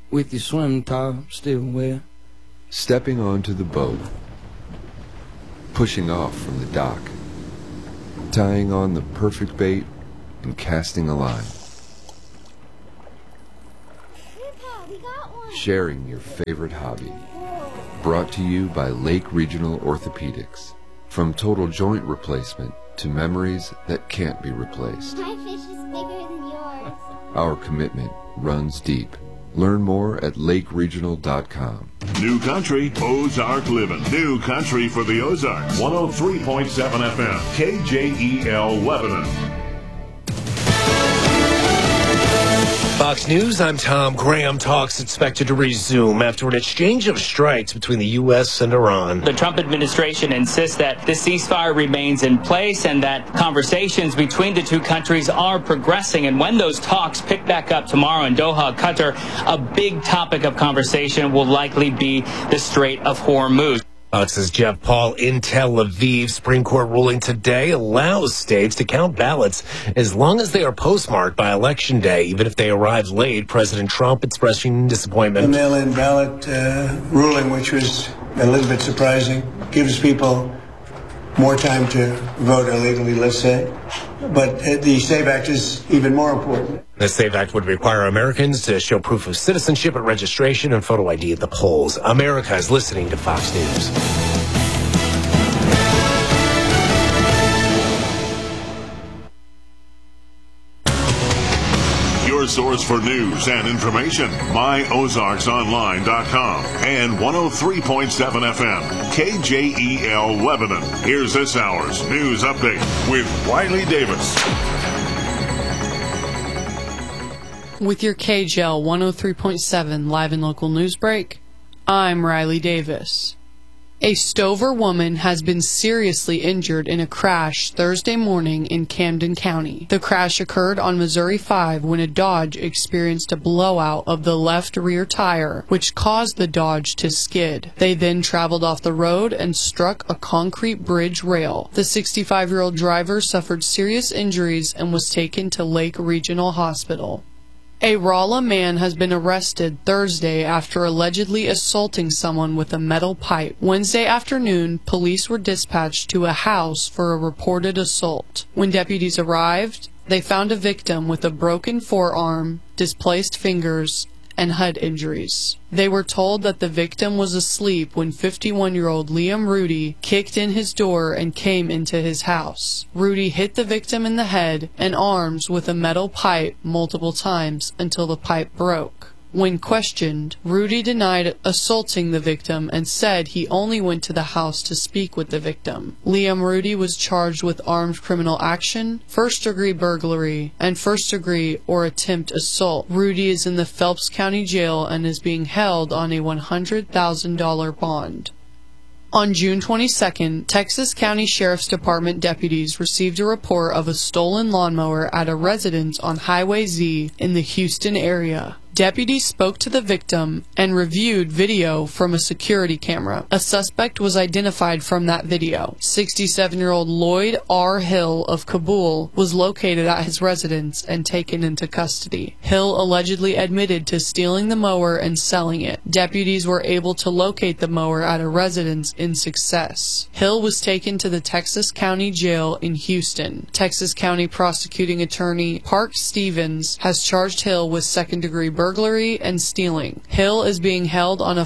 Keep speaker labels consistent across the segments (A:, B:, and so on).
A: with your swim top still wet.
B: Stepping onto the boat. Pushing off from the dock. Tying on the perfect bait and casting a line.
C: Grandpa, we got one.
B: Sharing your favorite hobby. Brought to you by Lake Regional Orthopedics. From total joint replacement to memories that can't be replaced.
C: My fish is bigger than yours.
B: Our commitment runs deep. Learn more at lakeregional.com.
D: New Country, Ozark Living. New Country for the Ozarks. 103.7 FM, KJEL Lebanon.
E: Fox News, I'm Tom Graham. Talks expected to resume after an exchange of strikes between the U.S. and Iran.
F: The Trump administration insists that the ceasefire remains in place and that conversations between the two countries are progressing. And when those talks pick back up tomorrow in Doha, Qatar, a big topic of conversation will likely be the Strait of Hormuz.
E: Fox's Jeff Paul in Tel Aviv. Supreme Court ruling today allows states to count ballots as long as they are postmarked by Election Day, even if they arrive late. President Trump expressing disappointment.
G: The mail-in ballot ruling, which was a little bit surprising, gives people more time to vote illegally, let's say. But the SAVE Act is even more important.
E: The SAVE Act would require Americans to show proof of citizenship at registration and photo ID at the polls. America is listening to Fox News.
D: Your source for news and information. MyOzarksOnline.com and 103.7 FM, KJEL Lebanon. Here's this hour's news update with Riley Davis.
H: With your KJEL 103.7 live and local news break, I'm Riley Davis. A Stover woman has been seriously injured in a crash Thursday morning in Camden County. The crash occurred on Missouri 5 when a Dodge experienced a blowout of the left rear tire, which caused the Dodge to skid. They then traveled off the road and struck a concrete bridge rail. The 65-year-old driver suffered serious injuries and was taken to Lake Regional Hospital. A Rolla man has been arrested Thursday after allegedly assaulting someone with a metal pipe. Wednesday afternoon, police were dispatched to a house for a reported assault. When deputies arrived, they found a victim with a broken forearm, displaced fingers, and head injuries. They were told that the victim was asleep when 51-year-old Liam Rudy kicked in his door and came into his house. Rudy hit the victim in the head and arms with a metal pipe multiple times until the pipe broke. When questioned, Rudy denied assaulting the victim and said he only went to the house to speak with the victim. Liam Rudy was charged with armed criminal action, first-degree burglary, and first-degree or attempt assault. Rudy is in the Phelps County Jail and is being held on a $100,000 bond. On June 22nd, Texas County Sheriff's Department deputies received a report of a stolen lawnmower at a residence on Highway Z in the Houston area. Deputies spoke to the victim and reviewed video from a security camera. A suspect was identified from that video. 67-year-old Lloyd R. Hill of Kabul was located at his residence and taken into custody. Hill allegedly admitted to stealing the mower and selling it. Deputies were able to locate the mower at a residence in success. Hill was taken to the Texas County Jail in Houston. Texas County Prosecuting Attorney Park Stevens has charged Hill with second-degree burglary and stealing. Hill is being held on a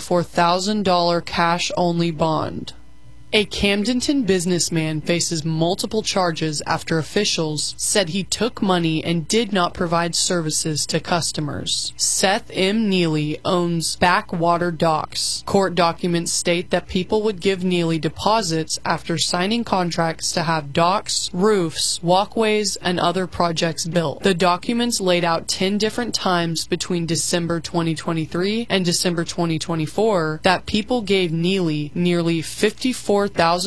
H: $4,000 cash-only bond. A Camdenton businessman faces multiple charges after officials said he took money and did not provide services to customers. Seth M. Neely owns Backwater Docks. Court documents state that people would give Neely deposits after signing contracts to have docks, roofs, walkways, and other projects built. The documents laid out 10 different times between December 2023 and December 2024 that people gave Neely nearly $54,000.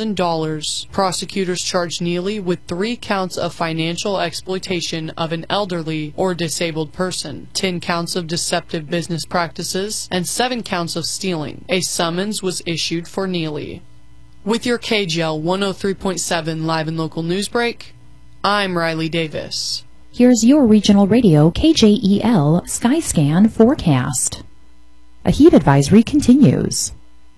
H: Prosecutors charged Neely with 3 counts of financial exploitation of an elderly or disabled person, 10 counts of deceptive business practices, and 7 counts of stealing. A summons was issued for Neely. With your KJEL 103.7 live and local news break, I'm Riley Davis.
I: Here's your regional radio KJEL Skyscan forecast. A heat advisory continues.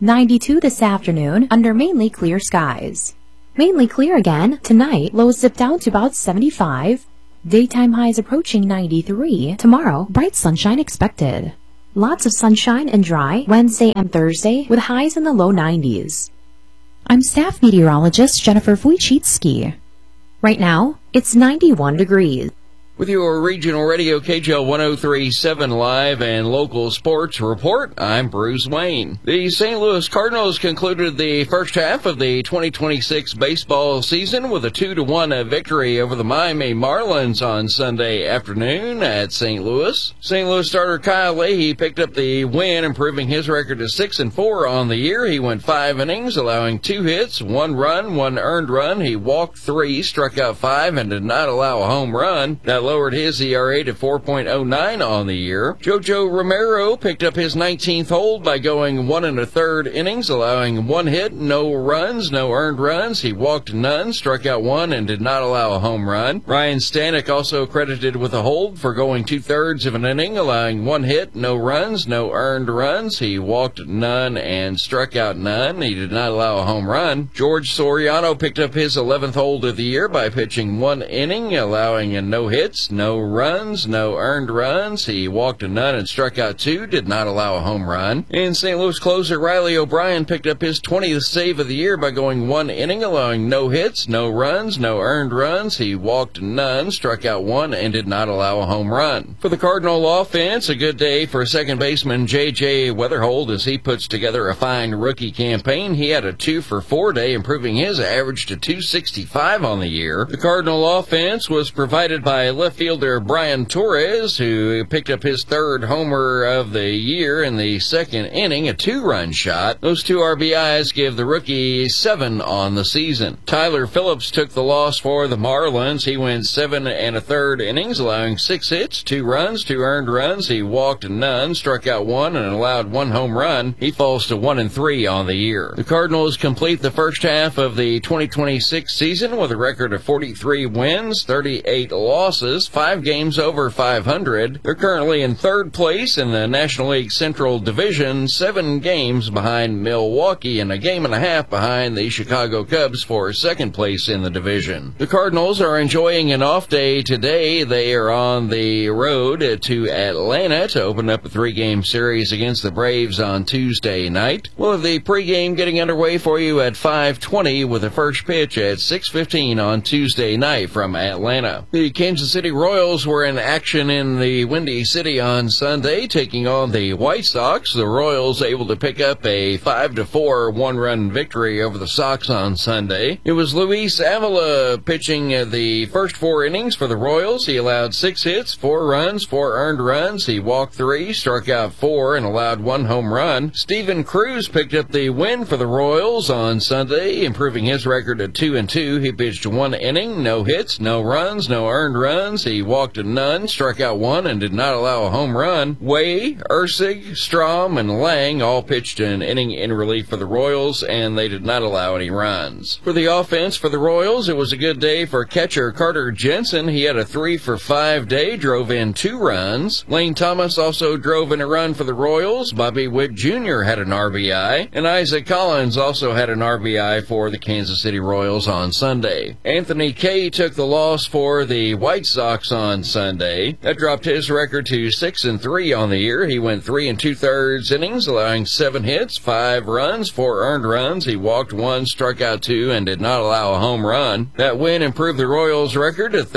I: 92 this afternoon under mainly clear skies. Mainly clear again tonight, lows dip down to about 75. Daytime highs approaching 93. Tomorrow, bright sunshine expected. Lots of sunshine and dry Wednesday and Thursday with highs in the low 90s. I'm staff meteorologist Jennifer Wojcicki. Right now, it's 91 degrees.
A: With your regional radio KJL 1037 live and local sports report, I'm Bruce Wayne. The St. Louis Cardinals concluded the first half of the 2026 baseball season with a 2-1 victory over the Miami Marlins on Sunday afternoon at St. Louis. St. Louis starter Kyle Leahy picked up the win, improving his record to 6-4 on the year. He went 5 innings, allowing 2 hits, 1 run, 1 earned run. He walked 3, struck out 5, and did not allow a home run. That lowered his ERA to 4.09 on the year. Jojo Romero picked up his 19th hold by going 1 1/3 innings, allowing 1 hit, no runs, no earned runs. He walked none, struck out 1, and did not allow a home run. Ryan Stanek also credited with a hold for going 2/3 of an inning, allowing 1 hit, no runs, no earned runs. He walked none and struck out none. He did not allow a home run. George Soriano picked up his 11th hold of the year by pitching 1 inning, allowing no hits, no runs, no earned runs. He walked none and struck out 2, did not allow a home run. And St. Louis closer Riley O'Brien picked up his 20th save of the year by going 1 inning, allowing no hits, no runs, no earned runs. He walked none, struck out 1, and did not allow a home run. For the Cardinal offense, a good day for second baseman J.J. Weatherhold as he puts together a fine rookie campaign. He had a 2-for-4 day, improving his average to 265 on the year. The Cardinal offense was provided by left fielder Brian Torres, who picked up his 3rd homer of the year in the 2nd inning, a 2-run shot. Those 2 RBIs give the rookie 7 on the season. Tyler Phillips took the loss for the Marlins. He went 7 1/3 innings, allowing 6 hits, 2 runs, 2 earned runs. He walked none, struck out 1, and allowed 1 home run. He falls to 1-3 on the year. The Cardinals complete the first half of the 2026 season with a record of 43 wins, 38 losses, 5 games over 500. They're currently in 3rd place in the National League Central Division, 7 games behind Milwaukee and a game and a half behind the Chicago Cubs for 2nd place in the division. The Cardinals are enjoying an off day today. They are on the road to Atlanta to open up a 3-game series against the Braves on Tuesday night. We'll have the pregame getting underway for you at 5:20 with the first pitch at 6:15 on Tuesday night from Atlanta. The Kansas City Royals were in action in the Windy City on Sunday, taking on the White Sox. The Royals able to pick up a 5-4 one-run victory over the Sox on Sunday. It was Luis Avila pitching the first 4 innings for the Royals. He allowed 6 hits, 4 runs, 4 earned runs. He walked 3, struck out 4, and allowed 1 home run. Steven Cruz picked up the win for the Royals on Sunday, improving his record to 2-2. He pitched 1 inning, no hits, no runs, no earned runs. He walked none, struck out 1, and did not allow a home run. Way, Ursig, Strom, and Lang all pitched an inning in relief for the Royals, and they did not allow any runs. For the offense for the Royals, it was a good day for catcher Carter Jensen. He had a 3-for-5 day, drove in 2 runs. Lane Thomas also drove in a run for the Royals. Bobby Witt Jr. had an RBI, and Isaac Collins also had an RBI for the Kansas City Royals on Sunday. Anthony Kay took the loss for the White Sox on Sunday. That dropped his record to 6-3 on the year. He went 3 2/3 innings, allowing 7 hits, 5 runs, 4 earned runs. He walked 1, struck out 2, and did not allow a home run. That win improved the Royals' record to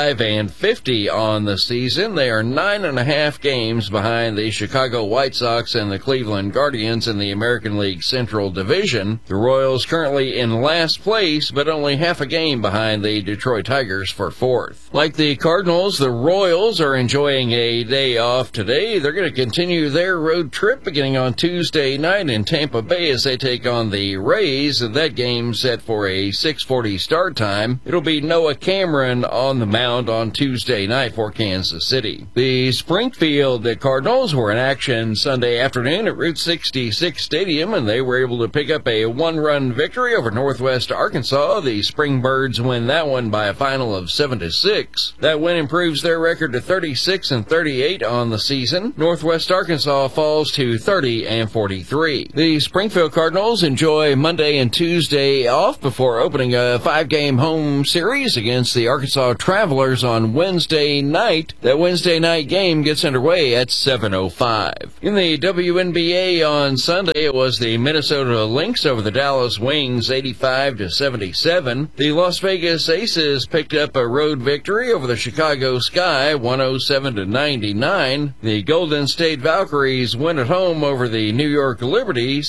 A: 35-50 on the season. They are 9.5 games behind the Chicago White Sox and the Cleveland Guardians in the American League Central Division. The Royals currently in last place, but only half a game behind the Detroit Tigers for 4th. Like the Cardinals, the Royals are enjoying a day off today. They're going to continue their road trip beginning on Tuesday night in Tampa Bay as they take on the Rays. That game set for a 6:40 start time. It'll be Noah Cameron on the mound on Tuesday night for Kansas City. The Springfield Cardinals were in action Sunday afternoon at Route 66 Stadium, and they were able to pick up a 1-run victory over Northwest Arkansas. The Springbirds win that one by a final of 7-6. That win improves their record to 36-38 on the season. Northwest Arkansas falls to 30-43. The Springfield Cardinals enjoy Monday and Tuesday off before opening a 5-game home series against the Arkansas Travelers on Wednesday night. That Wednesday night game gets underway at 7:05. In the WNBA on Sunday, it was the Minnesota Lynx over the Dallas Wings 85-77. The Las Vegas Aces picked up a road victory over the Chicago Sky 107-99. The Golden State Valkyries win at home over the New York Liberty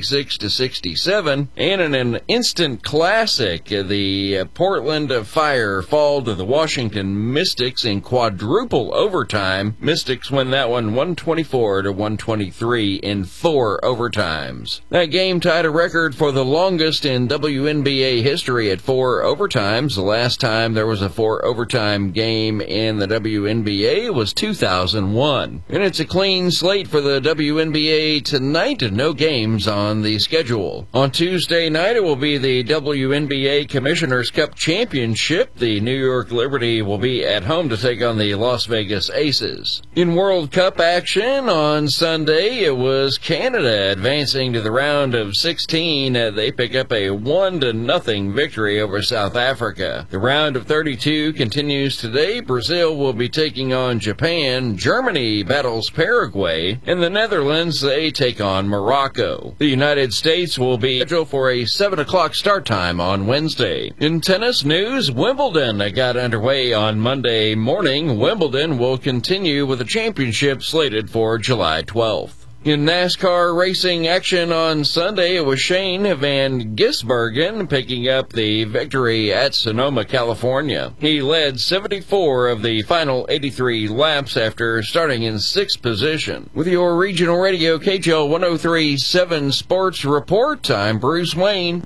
A: 76-67. And in an instant classic, the Portland Fire fall to the Washington Mystics in quadruple overtime. Mystics win that one 124-123 in 4 overtimes. That game tied a record for the longest in WNBA history at 4 overtimes. The last time there was a 4 overtime game in the WNBA was 2001. And it's a clean slate for the WNBA tonight, and no games on the schedule. On Tuesday night, it will be the WNBA Commissioner's Cup Championship. The New York Liberty will be at home to take on the Las Vegas Aces. In World Cup action on Sunday, it was Canada advancing to the round of 16. They pick up a 1-0 victory over South Africa. The round of 32 continues today. Brazil will be taking on Japan. Germany battles Paraguay. And the Netherlands, they take on Morocco. The United States will be scheduled for a 7 o'clock start time on Wednesday. In tennis news, Wimbledon got underway on Monday morning. Wimbledon will continue with the championship slated for July 12th. In NASCAR racing action on Sunday, it was Shane Van Gisbergen picking up the victory at Sonoma, California. He led 74 of the final 83 laps after starting in 6th position. With your regional radio KJL 103.7 Sports Report, I'm Bruce Wayne.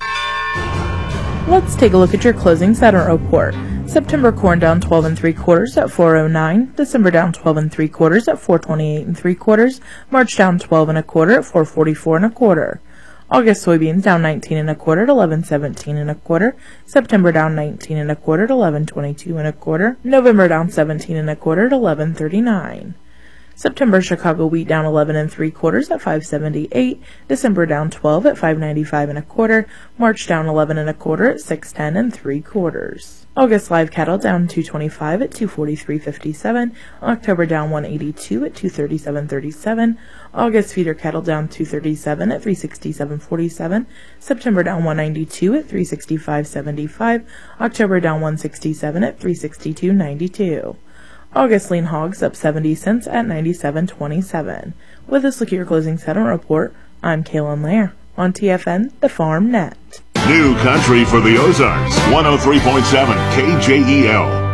J: Let's take a look at your closing settlement report. September corn down 12 3/4 at 409. December down 12 3/4 at 428 3/4. March down 12 1/4 at 444 1/4. August soybeans down 19 1/4 at 1117 1/4. September down 19 1/4 at 1122 1/4. November down 17 1/4 at 1139. September Chicago wheat down 11 3/4 at 578. December down 12 at 595 1/4. March down 11 1/4 at 610 3/4. August live cattle down 225 at 243.57. October down 182 at 237.37. August feeder cattle down 237 at 367.47. September down 192 at 365.75. October down 167 at 362.92. August lean hogs up 70 cents at 97.27. With this, look at your closing settlement report. I'm Kaylin Lair on TFN, the Farm Net.
D: New country for the Ozarks, 103.7 KJEL.